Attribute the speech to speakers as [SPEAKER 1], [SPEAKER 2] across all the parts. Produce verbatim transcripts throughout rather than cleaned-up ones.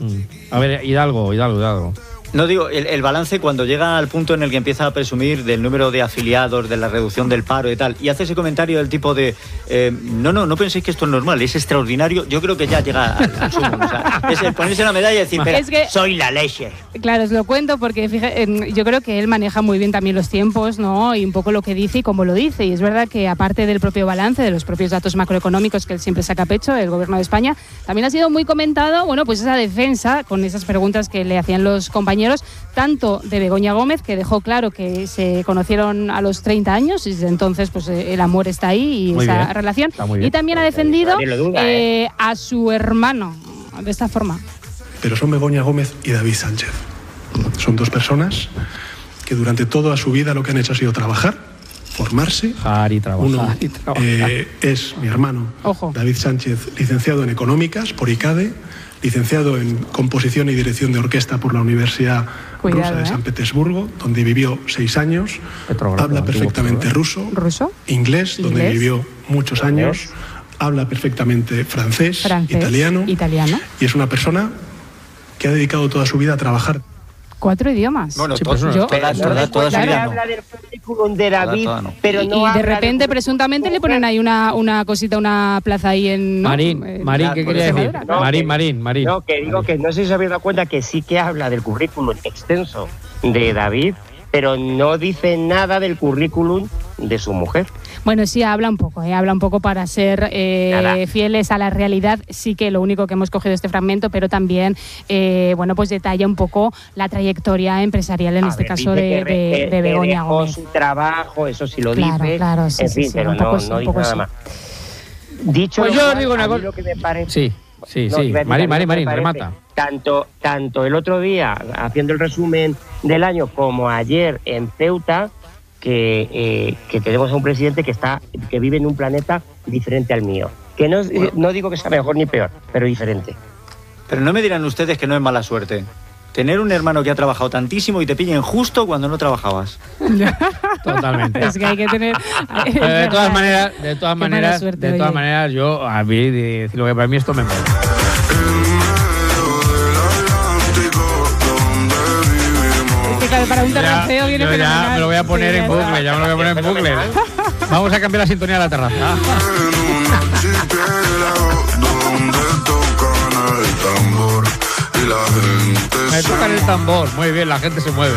[SPEAKER 1] Mm. A ver, Hidalgo, Hidalgo, Hidalgo.
[SPEAKER 2] No digo, el, el balance cuando llega al punto en el que empieza a presumir del número de afiliados, de la reducción del paro y tal, y hace ese comentario del tipo de eh, no, no, no penséis que esto es normal, es extraordinario, yo creo que ya llega al, al sumo. O sea, es el ponerse la medalla y decir, es que, soy la leche.
[SPEAKER 3] Claro, os lo cuento porque fíjate, yo creo que él maneja muy bien también los tiempos, ¿no? Y un poco lo que dice y cómo lo dice. Y es verdad que aparte del propio balance, de los propios datos macroeconómicos que él siempre saca pecho, el gobierno de España, también ha sido muy comentado, bueno, pues esa defensa con esas preguntas que le hacían los compañeros, tanto de Begoña Gómez, que dejó claro que se conocieron a los treinta años y desde entonces pues el amor está ahí y
[SPEAKER 1] muy
[SPEAKER 3] esa
[SPEAKER 1] bien.
[SPEAKER 3] relación.
[SPEAKER 1] Bien.
[SPEAKER 3] Y también ha defendido
[SPEAKER 4] duda,
[SPEAKER 3] eh,
[SPEAKER 4] ¿eh?
[SPEAKER 3] a su hermano de esta forma.
[SPEAKER 5] Pero son Begoña Gómez y David Sánchez. Son dos personas que durante toda su vida lo que han hecho ha sido trabajar, formarse.
[SPEAKER 1] Trabajar y trabajar.
[SPEAKER 5] Uno
[SPEAKER 1] y trabajar.
[SPEAKER 5] Eh, es mi hermano,
[SPEAKER 3] Ojo.
[SPEAKER 5] David Sánchez, licenciado en Económicas por I C A D E, licenciado en Composición y Dirección de Orquesta por la Universidad
[SPEAKER 3] Cuidado,
[SPEAKER 5] Rusa de
[SPEAKER 3] ¿eh?
[SPEAKER 5] San Petersburgo, donde vivió seis años.
[SPEAKER 1] Petrogrado,
[SPEAKER 5] Habla perfectamente ruso,
[SPEAKER 3] ¿Ruso?
[SPEAKER 5] inglés, donde
[SPEAKER 3] Inglés.
[SPEAKER 5] vivió muchos años. Habla perfectamente francés,
[SPEAKER 3] Francés,
[SPEAKER 5] italiano,
[SPEAKER 3] italiano.
[SPEAKER 5] y es una persona que ha dedicado toda su vida a trabajar.
[SPEAKER 3] Cuatro idiomas.
[SPEAKER 2] Bueno,
[SPEAKER 1] Sí,
[SPEAKER 2] to-
[SPEAKER 1] pues no,
[SPEAKER 3] yo-
[SPEAKER 2] toda,
[SPEAKER 4] No
[SPEAKER 2] toda, toda su
[SPEAKER 4] recuerda,
[SPEAKER 2] vida no.
[SPEAKER 4] habla del currículum de David,
[SPEAKER 2] Toda, toda no.
[SPEAKER 4] pero
[SPEAKER 3] y,
[SPEAKER 4] no
[SPEAKER 3] y de
[SPEAKER 4] habla
[SPEAKER 3] repente,
[SPEAKER 4] del
[SPEAKER 3] presuntamente, le
[SPEAKER 4] currículum.
[SPEAKER 3] ponen ahí una, una cosita, una plaza ahí en... ¿no?
[SPEAKER 1] Marín,
[SPEAKER 3] Eh,
[SPEAKER 1] Marín,
[SPEAKER 2] ya,
[SPEAKER 1] ¿qué
[SPEAKER 2] por
[SPEAKER 1] quería
[SPEAKER 2] eso-
[SPEAKER 1] decir?
[SPEAKER 4] No,
[SPEAKER 1] Marín,
[SPEAKER 4] que-
[SPEAKER 1] Marín, Marín.
[SPEAKER 4] No, que digo
[SPEAKER 1] Marín.
[SPEAKER 4] que no sé si se habéis dado cuenta que sí que habla del currículum extenso de David, pero no dice nada del currículum de su mujer.
[SPEAKER 3] Bueno, sí, habla un poco, ¿eh? habla un poco para ser eh,
[SPEAKER 4] Nada.
[SPEAKER 3] fieles a la realidad. Sí que lo único que hemos cogido de este fragmento, pero también, eh, bueno, pues detalla un poco la trayectoria empresarial, en
[SPEAKER 4] A
[SPEAKER 3] este
[SPEAKER 4] ver,
[SPEAKER 3] caso
[SPEAKER 4] dice
[SPEAKER 3] de,
[SPEAKER 4] que re-
[SPEAKER 3] de-
[SPEAKER 4] que-
[SPEAKER 3] de
[SPEAKER 4] que
[SPEAKER 3] Begoña
[SPEAKER 4] dejó
[SPEAKER 3] Gómez.
[SPEAKER 4] su trabajo, eso sí lo
[SPEAKER 3] Claro,
[SPEAKER 4] dice.
[SPEAKER 3] claro, sí,
[SPEAKER 4] en
[SPEAKER 3] sí,
[SPEAKER 4] fin,
[SPEAKER 3] sí,
[SPEAKER 4] pero
[SPEAKER 3] un poco
[SPEAKER 4] no,
[SPEAKER 3] sí,
[SPEAKER 4] no
[SPEAKER 3] un
[SPEAKER 4] dice
[SPEAKER 3] poco
[SPEAKER 4] nada
[SPEAKER 3] sí.
[SPEAKER 4] más. Dicho
[SPEAKER 1] Pues
[SPEAKER 4] lo
[SPEAKER 1] yo
[SPEAKER 4] cual,
[SPEAKER 1] digo una
[SPEAKER 4] a mí
[SPEAKER 1] cosa-
[SPEAKER 4] lo que me parece-
[SPEAKER 1] Sí, sí,
[SPEAKER 4] No,
[SPEAKER 1] sí.
[SPEAKER 4] iba a decir,
[SPEAKER 1] Marín,
[SPEAKER 4] a mí
[SPEAKER 1] Marín,
[SPEAKER 4] lo que
[SPEAKER 1] Marín,
[SPEAKER 4] me parece,
[SPEAKER 1] remata.
[SPEAKER 4] Tanto, tanto el otro día, haciendo el resumen del año, como ayer en Ceuta, que, eh, que tenemos a un presidente que está que vive en un planeta diferente al mío. Que no,
[SPEAKER 2] Bueno.
[SPEAKER 4] no digo que sea mejor ni peor, pero diferente.
[SPEAKER 2] Pero no me dirán ustedes que no es mala suerte. Tener un hermano que ha trabajado tantísimo y te pillen justo cuando no trabajabas.
[SPEAKER 1] Totalmente.
[SPEAKER 3] Es que hay que tener... es
[SPEAKER 1] Pero de
[SPEAKER 3] verdad,
[SPEAKER 1] todas
[SPEAKER 3] ¿eh?
[SPEAKER 1] maneras, de todas
[SPEAKER 3] Qué mala
[SPEAKER 1] maneras,
[SPEAKER 3] suerte,
[SPEAKER 1] de todas
[SPEAKER 3] oye.
[SPEAKER 1] maneras, yo a mí de decir lo que para mí esto me mola.
[SPEAKER 3] Es que claro, para un terraceo viene
[SPEAKER 1] Yo ya
[SPEAKER 3] fenomenal.
[SPEAKER 1] me lo voy a poner
[SPEAKER 3] Sí,
[SPEAKER 1] en
[SPEAKER 3] ya
[SPEAKER 1] bucle,
[SPEAKER 3] está.
[SPEAKER 1] ya me lo voy a poner en bucle. Vamos a cambiar la sintonía de la terraza.
[SPEAKER 6] En un archipiélago donde tocan el tambor y la gente
[SPEAKER 1] Me
[SPEAKER 6] se
[SPEAKER 1] tocan el tambor, muy bien, la gente se mueve.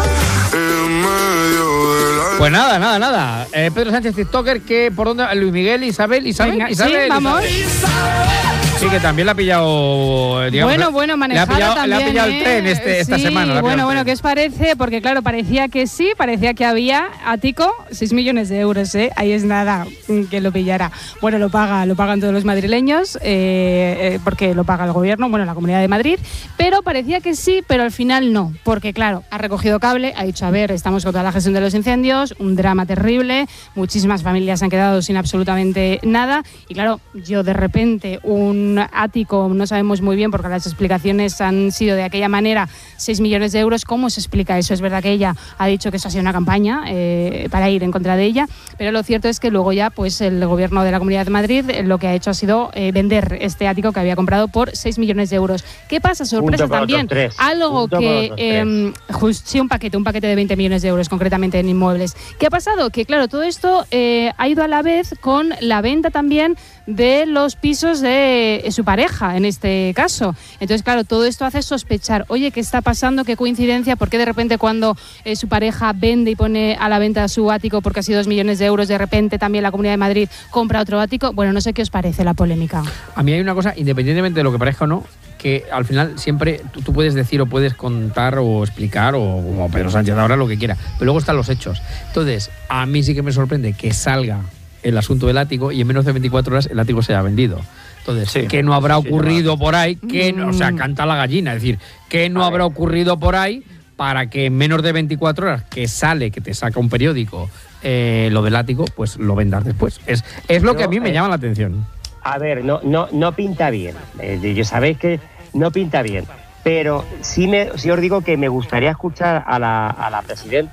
[SPEAKER 6] en medio de la
[SPEAKER 1] Pues nada, nada, nada. Eh, Pedro Sánchez, TikToker, que por dónde, Luis Miguel, Isabel, Isabel,
[SPEAKER 3] Venga,
[SPEAKER 1] Isabel.
[SPEAKER 3] sí, vamos.
[SPEAKER 1] Isabel. Sí, que también la ha pillado, digamos,
[SPEAKER 3] Bueno, bueno,
[SPEAKER 1] le ha
[SPEAKER 3] manejada
[SPEAKER 1] pillado,
[SPEAKER 3] también,
[SPEAKER 1] le ha pillado el
[SPEAKER 3] ¿eh?
[SPEAKER 1] tren este, esta
[SPEAKER 3] Sí,
[SPEAKER 1] semana. le ha pillado
[SPEAKER 3] bueno,
[SPEAKER 1] el
[SPEAKER 3] bueno,
[SPEAKER 1] tren.
[SPEAKER 3] ¿qué os parece? Porque claro, parecía que sí, parecía que había ático, seis millones de euros, ¿eh? Ahí es nada mm, que lo pillara. Bueno, lo paga, lo pagan todos los madrileños, eh, eh, porque lo paga el gobierno, bueno, la Comunidad de Madrid, pero parecía que sí, pero al final no, porque claro, ha recogido cable, ha dicho, a ver, estamos con toda la gestión de los incendios, un drama terrible, muchísimas familias han quedado sin absolutamente nada, y claro, yo de repente un ático, no sabemos muy bien porque las explicaciones han sido de aquella manera, seis millones de euros. ¿Cómo se explica eso? Es verdad que ella ha dicho que eso ha sido una campaña eh, para ir en contra de ella, pero lo cierto es que luego ya pues el gobierno de la Comunidad de Madrid eh, lo que ha hecho ha sido eh, vender este ático que había comprado por seis millones de euros. ¿Qué pasa? Sorpresa
[SPEAKER 4] Junto con
[SPEAKER 3] también.
[SPEAKER 4] otros tres.
[SPEAKER 3] Algo
[SPEAKER 4] Junto con
[SPEAKER 3] que...
[SPEAKER 4] otros
[SPEAKER 3] Eh, just, sí, un paquete, un paquete de veinte millones de euros concretamente en inmuebles. ¿Qué ha pasado? Que claro, todo esto eh, ha ido a la vez con la venta también de los pisos de su pareja, en este caso. Entonces, claro, todo esto hace sospechar, oye, ¿qué está pasando? ¿Qué coincidencia? ¿Por qué de repente cuando eh, su pareja vende y pone a la venta su ático por casi dos millones de euros, de repente también la Comunidad de Madrid compra otro ático? Bueno, no sé qué os parece la polémica.
[SPEAKER 1] A mí hay una cosa, independientemente de lo que parezca o no, que al final siempre tú, tú puedes decir o puedes contar o explicar, o como Pedro Sánchez ahora, lo que quiera, pero luego están los hechos. Entonces, a mí sí que me sorprende que salga el asunto del ático y en menos de veinticuatro horas el ático se haya vendido. Entonces,
[SPEAKER 2] Sí.
[SPEAKER 1] ¿qué no habrá
[SPEAKER 2] Sí,
[SPEAKER 1] ocurrido por ahí? ¿Qué no- o sea,
[SPEAKER 3] Mm.
[SPEAKER 1] canta la gallina, es decir, ¿qué no
[SPEAKER 4] A
[SPEAKER 1] habrá
[SPEAKER 4] ver.
[SPEAKER 1] ocurrido por ahí para que en menos de veinticuatro horas que sale, que te saca un periódico, eh, lo del ático, pues lo vendas después? Es, es lo que a mí me
[SPEAKER 4] Yo, eh,
[SPEAKER 1] llama la atención.
[SPEAKER 4] A ver, no, no, no pinta bien. Eh, ya sabéis que no pinta bien. Pero sí, me, sí os digo que me gustaría escuchar a la, a la presidenta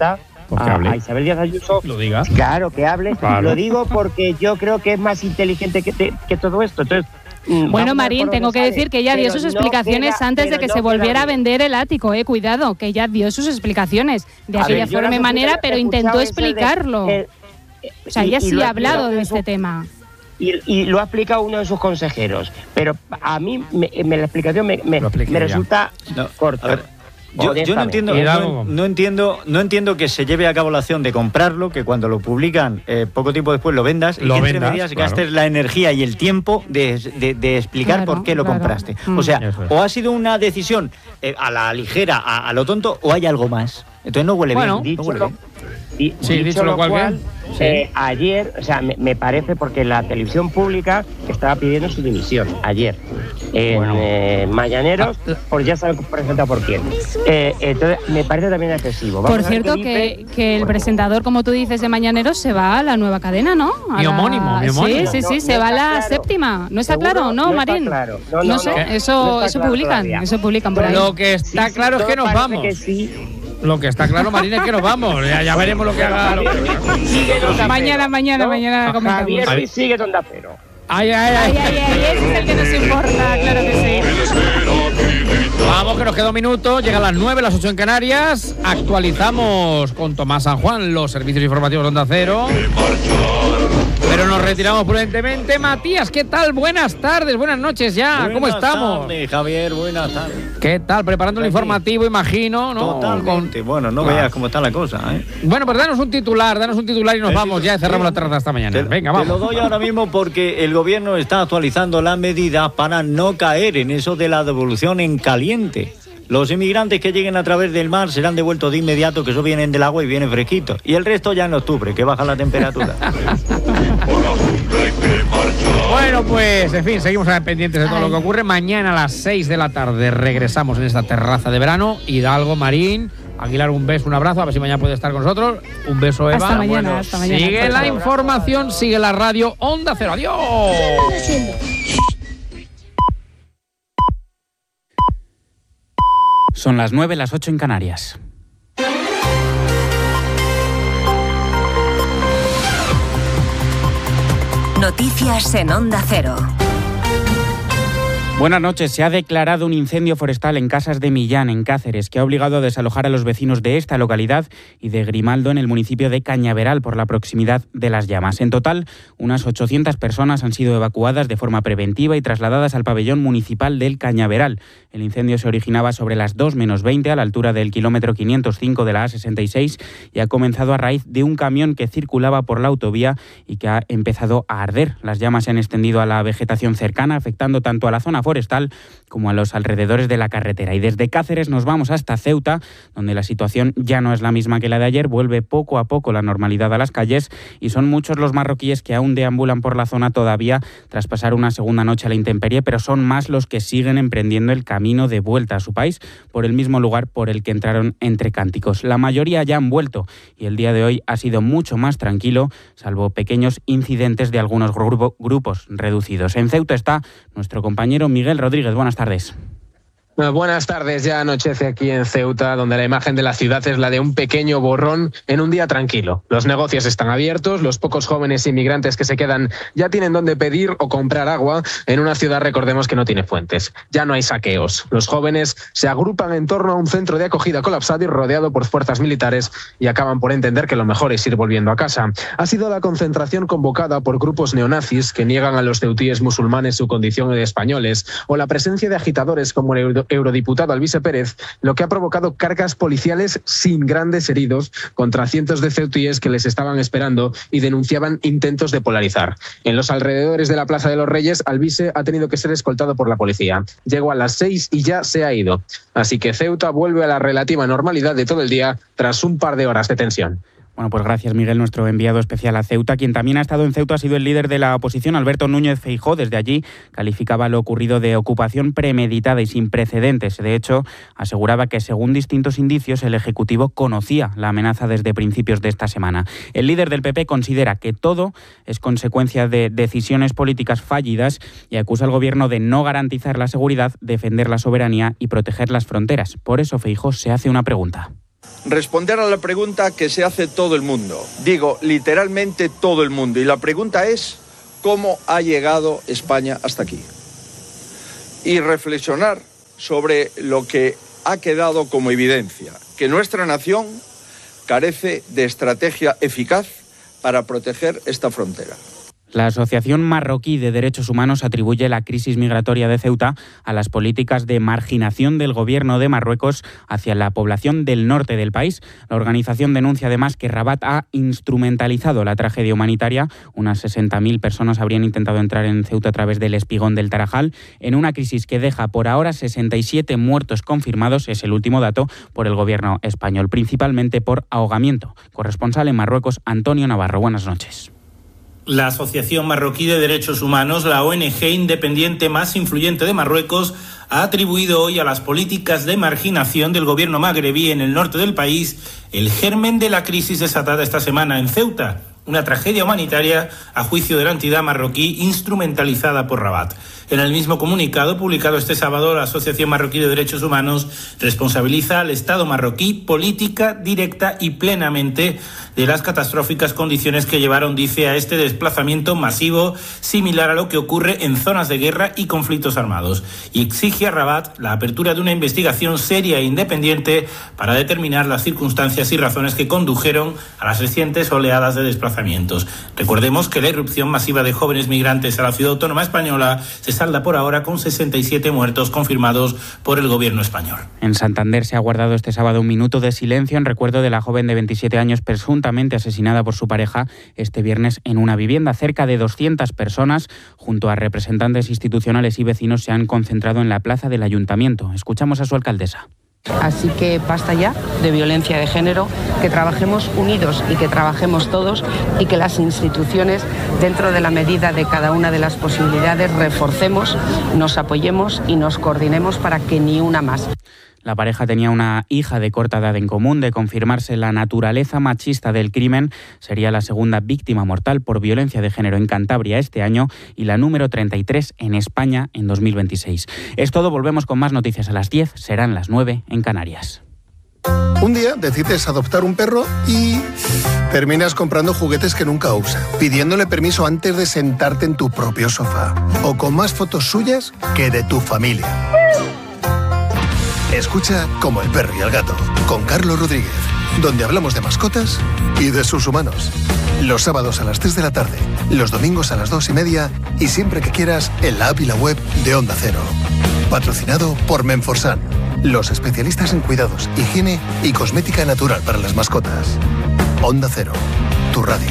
[SPEAKER 1] Pues que
[SPEAKER 4] a,
[SPEAKER 1] hable.
[SPEAKER 4] a Isabel Díaz Ayuso.
[SPEAKER 1] Lo diga.
[SPEAKER 4] Claro, que hable.
[SPEAKER 1] Claro.
[SPEAKER 4] Lo digo porque yo creo que es más inteligente que, te, que todo esto. Entonces, mm,
[SPEAKER 3] Bueno,
[SPEAKER 4] vamos a ver
[SPEAKER 3] Marín,
[SPEAKER 4] por
[SPEAKER 3] tengo
[SPEAKER 4] dónde
[SPEAKER 3] que
[SPEAKER 4] sale.
[SPEAKER 3] decir que ella dio
[SPEAKER 4] Pero
[SPEAKER 3] sus
[SPEAKER 4] no
[SPEAKER 3] explicaciones
[SPEAKER 4] queda-
[SPEAKER 3] antes de
[SPEAKER 4] pero
[SPEAKER 3] que
[SPEAKER 4] no
[SPEAKER 3] se
[SPEAKER 4] queda
[SPEAKER 3] volviera a
[SPEAKER 4] bien.
[SPEAKER 3] vender el ático, eh, cuidado, que ella dio sus explicaciones de
[SPEAKER 4] A
[SPEAKER 3] aquella
[SPEAKER 4] ver, yo
[SPEAKER 3] forma
[SPEAKER 4] las
[SPEAKER 3] y manera,
[SPEAKER 4] explicaciones
[SPEAKER 3] pero
[SPEAKER 4] que he
[SPEAKER 3] intentó
[SPEAKER 4] escuchado es el de-
[SPEAKER 3] explicarlo.
[SPEAKER 4] el-
[SPEAKER 3] O sea,
[SPEAKER 4] y-
[SPEAKER 3] ella
[SPEAKER 4] y
[SPEAKER 3] sí
[SPEAKER 4] lo
[SPEAKER 3] ha hablado
[SPEAKER 4] explicado
[SPEAKER 3] de
[SPEAKER 4] eso-
[SPEAKER 3] este tema.
[SPEAKER 4] Y, y lo ha explicado uno de sus consejeros. Pero a mí me, me- la explicación me, me,
[SPEAKER 1] Lo explique
[SPEAKER 4] me
[SPEAKER 1] ya.
[SPEAKER 4] resulta
[SPEAKER 2] No,
[SPEAKER 4] corta.
[SPEAKER 2] a ver, Yo, yo no entiendo,
[SPEAKER 1] Cuidado.
[SPEAKER 2] no, no entiendo, no entiendo que se lleve a cabo la acción de comprarlo, que cuando lo publican eh, poco tiempo después lo vendas
[SPEAKER 1] Lo
[SPEAKER 2] y que entre
[SPEAKER 1] vendas,
[SPEAKER 2] medias
[SPEAKER 1] claro.
[SPEAKER 2] gastes la energía y el tiempo de, de- de explicar
[SPEAKER 3] Claro,
[SPEAKER 2] por qué lo
[SPEAKER 3] claro.
[SPEAKER 2] compraste.
[SPEAKER 3] Mm.
[SPEAKER 2] O sea,
[SPEAKER 1] Eso es.
[SPEAKER 2] o ha sido una decisión eh, a la ligera, a, a lo tonto, o hay algo más. Entonces no huele
[SPEAKER 1] Bueno,
[SPEAKER 2] bien. No
[SPEAKER 4] Dicho
[SPEAKER 2] huele
[SPEAKER 4] lo,
[SPEAKER 2] bien.
[SPEAKER 4] di-
[SPEAKER 1] Sí, dicho lo cual, bien. Sí.
[SPEAKER 4] eh, ayer, o sea, me, me parece porque la televisión pública estaba pidiendo su dimisión ayer. En
[SPEAKER 1] Bueno.
[SPEAKER 4] eh, Mañaneros,
[SPEAKER 1] Ah,
[SPEAKER 4] por ya saben presenta por quién. Eh, entonces, me parece también excesivo. Vamos
[SPEAKER 3] Por
[SPEAKER 4] a ver
[SPEAKER 3] cierto,
[SPEAKER 4] qué
[SPEAKER 3] que,
[SPEAKER 4] dice.
[SPEAKER 3] que el presentador, como tú dices, de Mañaneros se va a la nueva cadena, ¿no? A
[SPEAKER 1] Mi
[SPEAKER 3] la-
[SPEAKER 1] homónimo, mi homónimo.
[SPEAKER 3] Sí, sí, sí,
[SPEAKER 4] No,
[SPEAKER 3] se
[SPEAKER 4] no
[SPEAKER 3] va a
[SPEAKER 4] está
[SPEAKER 3] la
[SPEAKER 4] claro.
[SPEAKER 3] séptima. ¿No está
[SPEAKER 4] ¿Seguro?
[SPEAKER 3] claro? ¿No,
[SPEAKER 4] No está
[SPEAKER 3] Marín?
[SPEAKER 4] claro. No,
[SPEAKER 3] No
[SPEAKER 4] no,
[SPEAKER 3] sé,
[SPEAKER 4] no.
[SPEAKER 3] eso,
[SPEAKER 4] No está
[SPEAKER 3] eso
[SPEAKER 4] claro
[SPEAKER 3] publican,
[SPEAKER 4] todavía.
[SPEAKER 3] eso publican por ahí.
[SPEAKER 1] Lo que está
[SPEAKER 4] Sí, sí,
[SPEAKER 1] claro es que
[SPEAKER 4] todo
[SPEAKER 1] nos
[SPEAKER 4] parece
[SPEAKER 1] vamos.
[SPEAKER 4] que sí.
[SPEAKER 1] Lo que está claro, Marina, es que nos vamos. Ya, ya veremos lo que haga. lo que-
[SPEAKER 4] Sigue donde
[SPEAKER 3] Mañana,
[SPEAKER 4] acero.
[SPEAKER 3] mañana,
[SPEAKER 4] ¿No?
[SPEAKER 3] mañana comentamos.
[SPEAKER 4] Javier
[SPEAKER 1] Ay.
[SPEAKER 4] Ruiz sigue donde acero.
[SPEAKER 1] Ay, ay, ay.
[SPEAKER 3] Ay, ay, ay, ese es el que nos importa, claro que sí.
[SPEAKER 1] Vamos, que nos queda un minuto. Llega a las nueve, las ocho en Canarias. Actualizamos con Tomás San Juan los servicios informativos de Onda Cero. Pero nos retiramos prudentemente. Matías, ¿qué tal? Buenas tardes, buenas noches ya. ¿Cómo
[SPEAKER 2] Buenas
[SPEAKER 1] estamos?
[SPEAKER 2] tardes, Javier, buenas tardes.
[SPEAKER 1] ¿Qué tal? Preparando el
[SPEAKER 2] Aquí.
[SPEAKER 1] informativo, imagino, ¿no?
[SPEAKER 2] Totalmente.
[SPEAKER 1] Con-
[SPEAKER 2] Bueno, no
[SPEAKER 1] Claro.
[SPEAKER 2] veas cómo está la cosa, ¿eh?
[SPEAKER 1] Bueno, pues danos un titular, danos un titular y nos
[SPEAKER 2] Eh,
[SPEAKER 1] vamos
[SPEAKER 2] sí,
[SPEAKER 1] ya y cerramos
[SPEAKER 2] sí.
[SPEAKER 1] la terraza esta mañana.
[SPEAKER 2] Te,
[SPEAKER 1] Venga,
[SPEAKER 2] te
[SPEAKER 1] vamos.
[SPEAKER 2] lo doy ahora mismo porque el gobierno está actualizando las medidas para no caer en eso de la devolución en caliente. Los inmigrantes que lleguen a través del mar serán devueltos de inmediato, que eso vienen del agua y vienen fresquitos. Y el resto ya en octubre, que baja la temperatura.
[SPEAKER 1] Bueno, pues, en fin, seguimos pendientes de todo lo que ocurre. Mañana a las seis de la tarde regresamos en esta terraza de verano. Hidalgo, Marín, Aguilar, un beso, un abrazo. A ver si mañana puede estar con nosotros. Un beso, Eva.
[SPEAKER 3] Hasta mañana,
[SPEAKER 1] Bueno,
[SPEAKER 3] hasta mañana.
[SPEAKER 1] Sigue la información, sigue la radio Onda Cero. Adiós.
[SPEAKER 7] Son las nueve, las ocho en Canarias.
[SPEAKER 8] Noticias en Onda Cero.
[SPEAKER 7] Buenas noches. Se ha declarado un incendio forestal en Casas de Millán, en Cáceres, que ha obligado a desalojar a los vecinos de esta localidad y de Grimaldo, en el municipio de Cañaveral, por la proximidad de las llamas. En total, unas ochocientas personas han sido evacuadas de forma preventiva y trasladadas al pabellón municipal del Cañaveral. El incendio se originaba sobre las dos menos veinte, a la altura del kilómetro quinientos cinco de la A sesenta y seis, y ha comenzado a raíz de un camión que circulaba por la autovía y que ha empezado a arder. Las llamas se han extendido a la vegetación cercana, afectando tanto a la zona forestal como a los alrededores de la carretera. Y desde Cáceres nos vamos hasta Ceuta, donde la situación ya no es la misma que la de ayer. Vuelve poco a poco la normalidad a las calles y son muchos los marroquíes que aún deambulan por la zona todavía tras pasar una segunda noche a la intemperie, pero son más los que siguen emprendiendo el camino de vuelta a su país por el mismo lugar por el que entraron entre cánticos. La mayoría ya han vuelto y el día de hoy ha sido mucho más tranquilo, salvo pequeños incidentes de algunos grupo, grupos reducidos. En Ceuta está nuestro compañero Miguel Rodríguez. Buenas tardes.
[SPEAKER 9] Buenas tardes, ya anochece aquí en Ceuta, donde la imagen de la ciudad es la de un pequeño borrón en un día tranquilo. Los negocios están abiertos, los pocos jóvenes inmigrantes que se quedan ya tienen dónde pedir o comprar agua en una ciudad, recordemos, que no tiene fuentes. Ya no hay saqueos. Los jóvenes se agrupan en torno a un centro de acogida colapsado y rodeado por fuerzas militares y acaban por entender que lo mejor es ir volviendo a casa. Ha sido la concentración convocada por grupos neonazis que niegan a los ceutíes musulmanes su condición de españoles, o la presencia de agitadores como el eurodiputado Alvise Pérez, lo que ha provocado cargas policiales sin grandes heridos contra cientos de ceutíes que les estaban esperando y denunciaban intentos de polarizar. En los alrededores de la Plaza de los Reyes, Alvise ha tenido que ser escoltado por la policía. Llegó a las seis y ya se ha ido. Así que Ceuta vuelve a la relativa normalidad de todo el día tras un par de horas de tensión.
[SPEAKER 7] Bueno, pues gracias, Miguel, nuestro enviado especial a Ceuta. Quien también ha estado en Ceuta ha sido el líder de la oposición, Alberto Núñez Feijóo. Desde allí calificaba lo ocurrido de ocupación premeditada y sin precedentes. De hecho, aseguraba que, según distintos indicios, el Ejecutivo conocía la amenaza desde principios de esta semana. El líder del P P considera que todo es consecuencia de decisiones políticas fallidas y acusa al Gobierno de no garantizar la seguridad, defender la soberanía y proteger las fronteras. Por eso Feijóo se hace una pregunta.
[SPEAKER 10] Responder a la pregunta que se hace todo el mundo. Digo, literalmente todo el mundo. Y la pregunta es, ¿cómo ha llegado España hasta aquí? Y reflexionar sobre lo que ha quedado como evidencia, que nuestra nación carece de estrategia eficaz para proteger esta frontera.
[SPEAKER 7] La Asociación Marroquí de Derechos Humanos atribuye la crisis migratoria de Ceuta a las políticas de marginación del gobierno de Marruecos hacia la población del norte del país. La organización denuncia además que Rabat ha instrumentalizado la tragedia humanitaria. Unas sesenta mil personas habrían intentado entrar en Ceuta a través del espigón del Tarajal, en una crisis que deja por ahora sesenta y siete muertos confirmados, es el último dato, por el gobierno español, principalmente por ahogamiento. Corresponsal en Marruecos, Antonio Navarro. Buenas noches.
[SPEAKER 11] La Asociación Marroquí de Derechos Humanos, la O N G independiente más influyente de Marruecos, ha atribuido hoy a las políticas de marginación del gobierno magrebí en el norte del país el germen de la crisis desatada esta semana en Ceuta, una tragedia humanitaria, a juicio de la entidad marroquí, instrumentalizada por Rabat. En el mismo comunicado publicado este sábado, la Asociación Marroquí de Derechos Humanos responsabiliza al Estado marroquí política, directa y plenamente de las catastróficas condiciones que llevaron, dice, a este desplazamiento masivo, similar a lo que ocurre en zonas de guerra y conflictos armados, y exige a Rabat la apertura de una investigación seria e independiente para determinar las circunstancias y razones que condujeron a las recientes oleadas de desplazamientos. Recordemos que la irrupción masiva de jóvenes migrantes a la ciudad autónoma española se salda por ahora con sesenta y siete muertos confirmados por el gobierno español.
[SPEAKER 7] En Santander se ha guardado este sábado un minuto de silencio en recuerdo de la joven de veintisiete años presuntamente asesinada por su pareja este viernes en una vivienda. Cerca de doscientas personas, junto a representantes institucionales y vecinos, se han concentrado en la plaza del Ayuntamiento. Escuchamos a su alcaldesa.
[SPEAKER 12] Así que basta ya de violencia de género, que trabajemos unidos y que trabajemos todos y que las instituciones, dentro de la medida de cada una de las posibilidades, reforcemos, nos apoyemos y nos coordinemos para que ni una más.
[SPEAKER 7] La pareja tenía una hija de corta edad en común. De confirmarse la naturaleza machista del crimen, sería la segunda víctima mortal por violencia de género en Cantabria este año y la número treinta y tres en España en dos mil veintiséis. Es todo, volvemos con más noticias a las diez, serán las nueve en Canarias.
[SPEAKER 13] Un día decides adoptar un perro y terminas comprando juguetes que nunca usa, pidiéndole permiso antes de sentarte en tu propio sofá o con más fotos suyas que de tu familia. Escucha Como el perro y el gato, con Carlos Rodríguez, donde hablamos de mascotas y de sus humanos. Los sábados a las tres de la tarde, los domingos a las dos y media y siempre que quieras en la app y la web de Onda Cero. Patrocinado por Menforsan, los especialistas en cuidados, higiene y cosmética natural para las mascotas. Onda Cero, tu radio.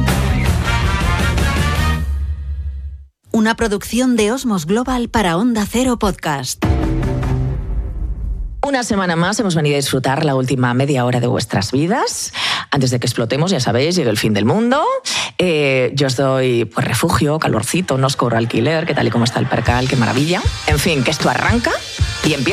[SPEAKER 14] Una producción de Osmos Global para Onda Cero Podcast.
[SPEAKER 15] Una semana más hemos venido a disfrutar la última media hora de vuestras vidas. Antes de que explotemos, ya sabéis, llegue el fin del mundo. Eh, yo os doy pues, refugio, calorcito, no os cobro alquiler, que tal y como está el percal, qué maravilla. En fin, que esto arranca y empieza.